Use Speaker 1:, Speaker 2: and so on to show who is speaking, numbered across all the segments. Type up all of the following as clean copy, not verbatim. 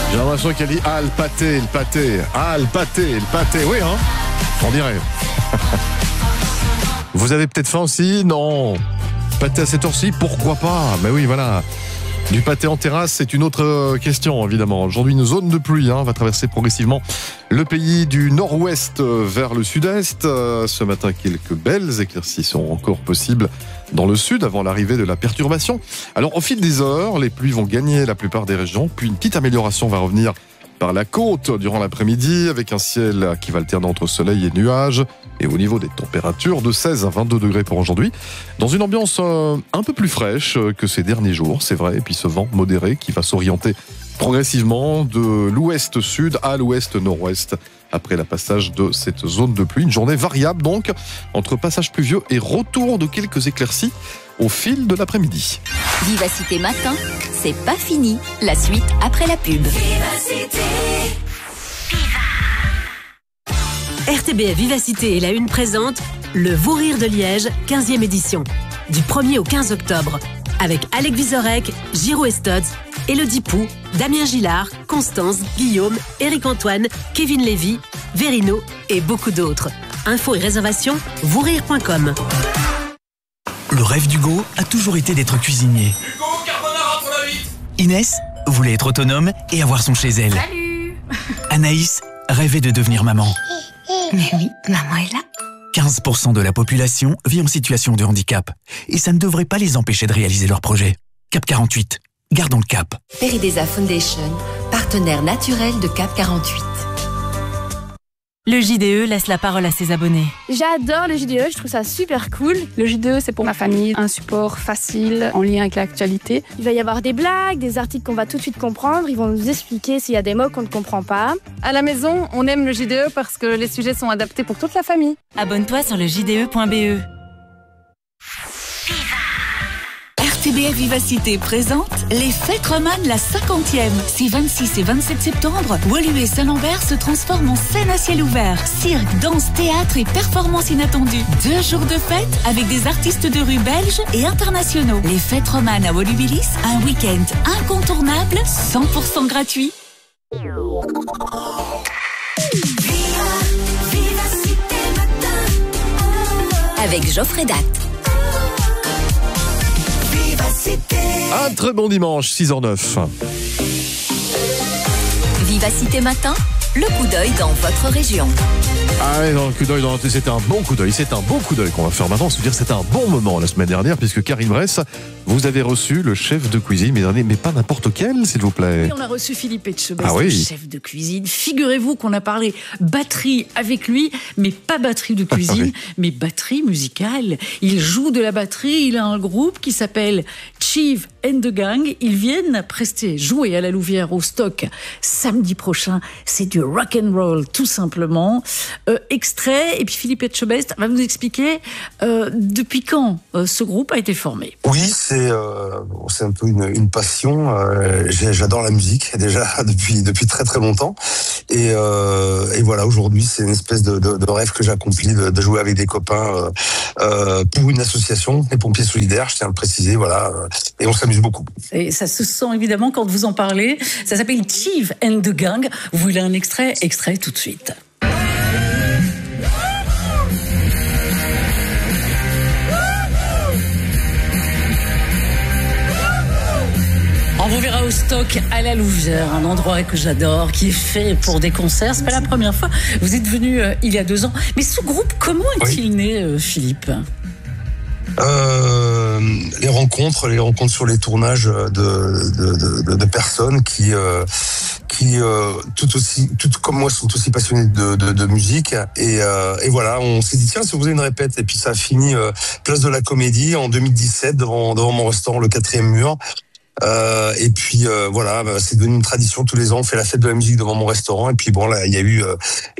Speaker 1: J'ai l'impression qu'elle dit ah le pâté, le pâté, ah le pâté, le pâté, oui hein, on dirait. Vous avez peut-être faim aussi? Non. Pâté à cette heure-ci, pourquoi pas? Mais oui, voilà. Du pâté en terrasse, c'est une autre question, évidemment. Aujourd'hui, une zone de pluie va traverser progressivement le pays du nord-ouest vers le sud-est. Ce matin, quelques belles éclaircies sont encore possibles dans le sud avant l'arrivée de la perturbation. Alors, au fil des heures, les pluies vont gagner la plupart des régions, puis une petite amélioration va revenir par la côte durant l'après-midi, avec un ciel qui va alterner entre soleil et nuages, et au niveau des températures de 16 à 22 degrés pour aujourd'hui, dans une ambiance un peu plus fraîche que ces derniers jours, c'est vrai, et puis ce vent modéré qui va s'orienter progressivement de l'ouest-sud à l'ouest-nord-ouest, après le passage de cette zone de pluie. Une journée variable donc, entre passage pluvieux et retour de quelques éclaircies au fil de l'après-midi.
Speaker 2: Vivacité Matin, c'est pas fini. La suite après la pub.
Speaker 3: RTBF Vivacité et la Une présente le Vous Rire de Liège, 15e édition. Du 1er au 15 octobre. Avec Alec Vizorek, Giro Estods, Elodie Pou, Damien Gillard, Constance, Guillaume, Éric-Antoine, Kevin Lévy, Verino et beaucoup d'autres. Infos et réservations, vousrire.com.
Speaker 4: Le rêve d'Hugo a toujours été d'être cuisinier.
Speaker 5: Hugo, carbonara pour la vite.
Speaker 4: Inès voulait être autonome et avoir son chez elle.
Speaker 6: Salut.
Speaker 4: Anaïs rêvait de devenir maman.
Speaker 6: Mais oui, maman est là.
Speaker 4: 15% de la population vit en situation de handicap. Et ça ne devrait pas les empêcher de réaliser leurs projets. Cap 48, gardons le cap.
Speaker 2: Peridesa Foundation, partenaire naturel de Cap 48.
Speaker 7: Le JDE laisse la parole à ses abonnés.
Speaker 8: J'adore le JDE, je trouve ça super cool. Le JDE, c'est pour ma famille, un support facile, en lien avec l'actualité. Il va y avoir des blagues, des articles qu'on va tout de suite comprendre. Ils vont nous expliquer s'il y a des mots qu'on ne comprend pas.
Speaker 9: À la maison, on aime le JDE parce que les sujets sont adaptés pour toute la famille.
Speaker 7: Abonne-toi sur le jde.be.
Speaker 10: RTBF Vivacité présente les Fêtes Romanes, la 50e. Ces 26 et 27 septembre, Woluwe et Saint-Lambert se transforment en scène à ciel ouvert. Cirque, danse, théâtre et performances inattendues. 2 jours de fête avec des artistes de rue belges et internationaux. Les Fêtes Romanes à Wolubilis, un week-end incontournable, 100% gratuit.
Speaker 2: Avec Geoffrey Datt.
Speaker 1: Un très bon dimanche, 6h09.
Speaker 2: Vivacité Matin, le coup d'œil dans votre région.
Speaker 1: Ah oui, dans le coup d'œil, c'était un bon coup d'œil. C'est un bon coup d'œil qu'on va faire maintenant. Se dire c'était un bon moment la semaine dernière, puisque Karine Bress, vous avez reçu le chef de cuisine, mais pas n'importe lequel, s'il vous plaît.
Speaker 11: Oui, on a reçu Philippe Etchebest,
Speaker 1: Ah oui.
Speaker 11: le chef de cuisine. Figurez-vous qu'on a parlé batterie avec lui, mais pas batterie de cuisine,
Speaker 1: oui.
Speaker 11: mais batterie musicale. Il joue de la batterie, il a un groupe qui s'appelle Chief and the Gang. Ils viennent jouer à la Louvière au Stock samedi prochain. C'est du rock and roll, tout simplement. Extrait, et puis Philippe Etchebest va nous expliquer depuis quand ce groupe a été formé.
Speaker 12: Oui, c'est un peu une passion. J'adore la musique déjà depuis très très longtemps. Et voilà, aujourd'hui, c'est une espèce de rêve que j'accomplis de jouer avec des copains pour une association, les Pompiers Solidaires, je tiens à le préciser, voilà. Et on s'amuse beaucoup.
Speaker 11: Et ça se sent évidemment quand vous en parlez. Ça s'appelle Chief and the Gang. Vous voulez un extrait tout de suite. On vous verra au Stock à la Louvière, un endroit que j'adore, qui est fait pour des concerts. C'est pas la première fois. Vous êtes venu il y a 2 ans. Mais ce groupe, comment est-il né, Philippe ?
Speaker 12: Les rencontres sur les tournages de personnes qui tout comme moi sont aussi passionnés de musique et voilà, on s'est dit tiens, si vous avez une répète, et puis ça a fini place de la Comédie en 2017 devant mon restaurant, le 4e mur. Et puis voilà, c'est devenu une tradition, tous les ans on fait la fête de la musique devant mon restaurant. Et puis bon, là il y a eu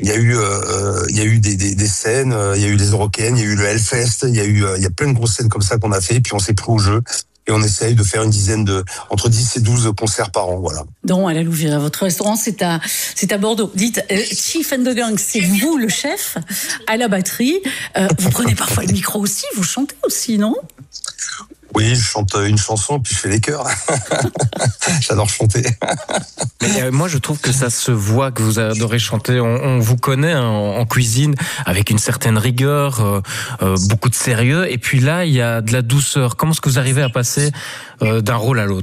Speaker 12: des scènes, il y a eu les Eurocaines, il y a eu le Hellfest, il y a plein de grosses scènes comme ça qu'on a fait. Et puis on s'est pris au jeu et on essaye de faire entre 10 et 12 concerts par an, voilà.
Speaker 11: Donc à la Louvière, votre restaurant c'est à Bordeaux. Dites Chief and the Gang, c'est vous le chef à la batterie. Vous prenez parfois le micro aussi, vous chantez aussi, non ?
Speaker 12: Oui, je chante une chanson puis je fais les chœurs. J'adore chanter.
Speaker 13: Mais moi, je trouve que ça se voit que vous adorez chanter. On vous connaît en cuisine avec une certaine rigueur, beaucoup de sérieux. Et puis là, il y a de la douceur. Comment est-ce que vous arrivez à passer d'un rôle à l'autre ?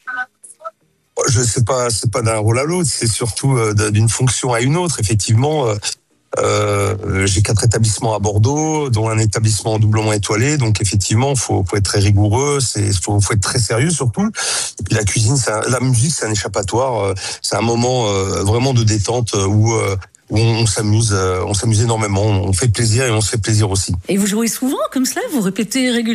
Speaker 12: C'est pas d'un rôle à l'autre. C'est surtout d'une fonction à une autre. Effectivement. J'ai 4 établissements à Bordeaux, dont un établissement doublement étoilé. Donc effectivement, faut être très rigoureux, faut être très sérieux surtout. Et puis la cuisine, la musique, c'est un échappatoire. C'est un moment vraiment de détente où on s'amuse énormément. On fait plaisir et on se fait plaisir aussi.
Speaker 11: Et vous jouez souvent comme cela ? Vous répétez régulièrement ?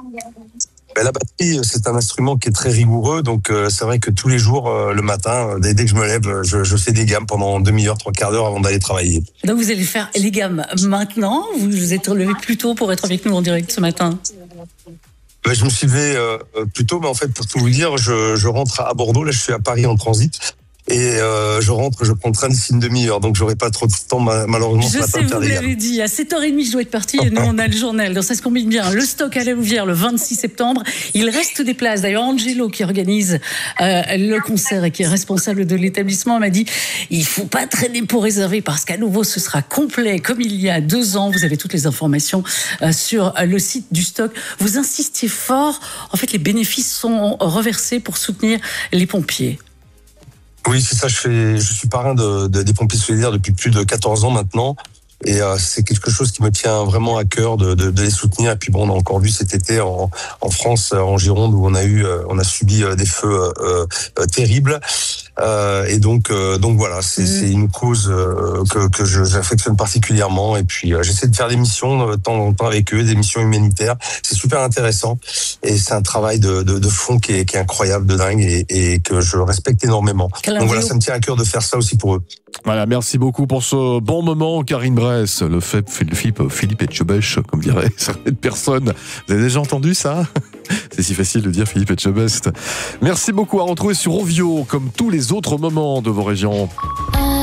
Speaker 12: La batterie, c'est un instrument qui est très rigoureux, donc c'est vrai que tous les jours, le matin, dès que je me lève, je fais des gammes pendant demi-heure, 3/4 d'heure avant d'aller travailler.
Speaker 11: Donc vous allez faire les gammes maintenant ? Vous vous êtes levé plus tôt pour être avec nous en direct ce matin ?
Speaker 12: Je me suis levé plus tôt, mais en fait, pour tout vous dire, je rentre à Bordeaux. Là, je suis à Paris en transit. Et je prends le train d'ici une demi-heure, donc j'aurai pas trop de temps malheureusement ce matin de faire des gammes.
Speaker 11: Vous l'avez dit, à 7h30 je dois être partie et nous on a le journal. Donc ça se combine bien. Le stock à la Louvière le 26 septembre. Il reste des places. D'ailleurs Angelo qui organise le concert et qui est responsable de l'établissement m'a dit il faut pas traîner pour réserver parce qu'à nouveau ce sera complet comme il y a 2 ans. Vous avez toutes les informations sur le site du stock. Vous insistiez fort. En fait les bénéfices sont reversés pour soutenir les pompiers.
Speaker 12: Oui, c'est ça. Je suis parrain des pompiers solidaires depuis plus de 14 ans maintenant. Et c'est quelque chose qui me tient vraiment à cœur de les soutenir. Et puis bon, on a encore vu cet été en France, en Gironde, où on a subi des feux terribles. Et donc voilà, c'est une cause que j'affectionne particulièrement. Et puis j'essaie de faire des missions de temps en temps avec eux, des missions humanitaires. C'est super intéressant et c'est un travail de fond qui est incroyable, de dingue et que je respecte énormément. Donc voilà, ça me tient à cœur de faire ça aussi pour eux.
Speaker 1: Voilà, merci beaucoup pour ce bon moment, Karine Bress. Le fait Philippe Etchebest, comme diraient certaines personnes. Vous avez déjà entendu ça ? C'est si facile de dire Philippe Etchebest. Merci beaucoup, à retrouver sur Ovio, comme tous les autres moments de vos régions.